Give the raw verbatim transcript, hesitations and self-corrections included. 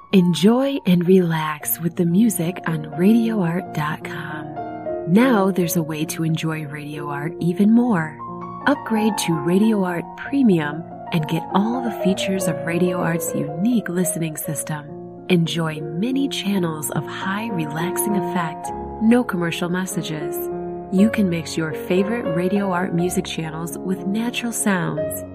Enjoy and relax with the music on radio art dot com. Now there's a way to enjoy Radio Art even more. Upgrade to Radio Art Premium and get all the features of Radio Art's unique listening system. Enjoy many channels of high relaxing effect, no commercial messages. You can mix your favorite Radio Art music channels with natural sounds